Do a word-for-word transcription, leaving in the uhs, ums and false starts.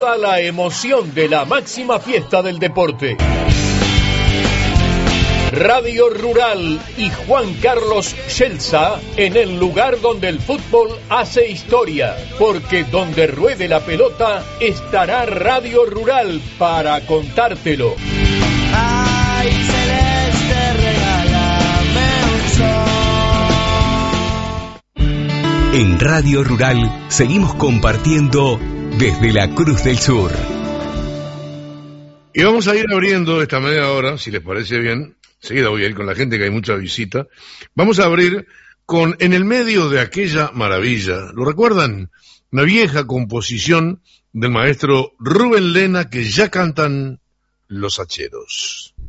Toda la emoción de la máxima fiesta del deporte. Radio Rural y Juan Carlos Scelsa en el lugar donde el fútbol hace historia, porque donde ruede la pelota estará Radio Rural para contártelo. Ay, celeste, regálame un sol. En Radio Rural seguimos compartiendo desde la Cruz del Sur. Y vamos a ir abriendo esta media hora, si les parece bien. Enseguida voy a ir con la gente, que hay mucha visita. Vamos a abrir con En el medio de aquella maravilla. ¿Lo recuerdan? Una vieja composición del maestro Rubén Lena, que ya cantan los hacheros.